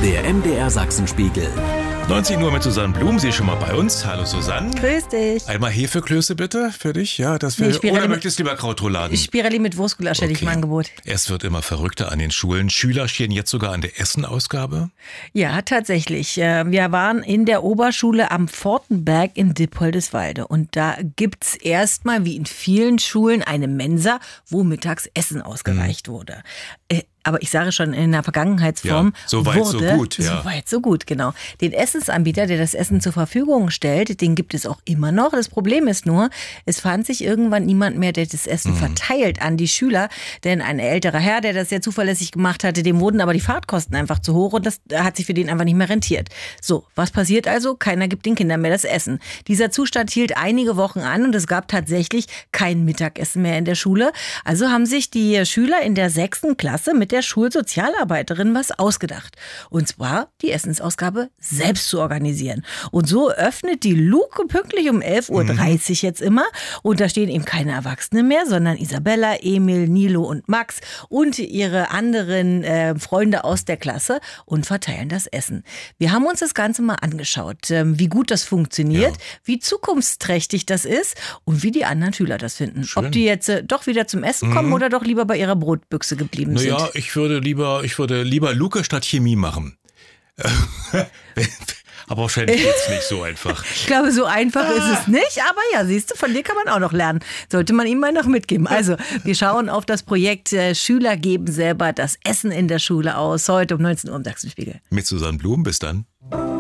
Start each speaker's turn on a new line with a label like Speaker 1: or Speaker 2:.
Speaker 1: Der MDR Sachsenspiegel.
Speaker 2: 19 Uhr mit Susanne Blum, sie ist schon mal bei uns. Hallo Susanne.
Speaker 3: Grüß dich.
Speaker 2: Einmal Hefeklöße bitte für dich, ja, das wäre. Oder möchtest du lieber Krautrouladen?
Speaker 3: Spirelli mit Wurstgulasch hätte ich im Angebot.
Speaker 2: Es wird immer verrückter an den Schulen. Schüler stehen jetzt sogar an der Essenausgabe.
Speaker 3: Ja, tatsächlich. Wir waren in der Oberschule am Fortenberg in Dippoldiswalde und da gibt's erstmal wie in vielen Schulen eine Mensa, wo mittags Essen ausgereicht wurde. Aber ich sage schon in der Vergangenheitsform.
Speaker 2: Ja, so weit, so gut. Ja.
Speaker 3: So weit, so gut, genau. Den Essensanbieter, der das Essen zur Verfügung stellt, den gibt es auch immer noch. Das Problem ist nur, es fand sich irgendwann niemand mehr, der das Essen verteilt an die Schüler. Denn ein älterer Herr, der das sehr zuverlässig gemacht hatte, dem wurden aber die Fahrtkosten einfach zu hoch und das hat sich für den einfach nicht mehr rentiert. So, was passiert also? Keiner gibt den Kindern mehr das Essen. Dieser Zustand hielt einige Wochen an und es gab tatsächlich kein Mittagessen mehr in der Schule. Also haben sich die Schüler in der 6. Klasse mit der Schulsozialarbeiterin was ausgedacht. Und zwar die Essensausgabe selbst zu organisieren. Und so öffnet die Luke pünktlich um 11.30 Uhr jetzt immer. Und da stehen eben keine Erwachsenen mehr, sondern Isabella, Emil, Nilo und Max und ihre anderen Freunde aus der Klasse und verteilen das Essen. Wir haben uns das Ganze mal angeschaut, wie gut das funktioniert, wie zukunftsträchtig das ist und wie die anderen Schüler das finden.
Speaker 2: Schön.
Speaker 3: Ob die jetzt doch wieder zum Essen kommen oder doch lieber bei ihrer Brotbüchse geblieben sind.
Speaker 2: Naja, ich würde lieber Luke statt Chemie machen. Aber wahrscheinlich geht's nicht so einfach.
Speaker 3: Ich glaube, so einfach ist es nicht. Aber ja, siehst du, von dir kann man auch noch lernen. Sollte man ihm mal noch mitgeben. Also, wir schauen auf das Projekt Schüler geben selber das Essen in der Schule aus. Heute um 19 Uhr im Sachsenspiegel.
Speaker 2: Mit Susanne Blum, bis dann.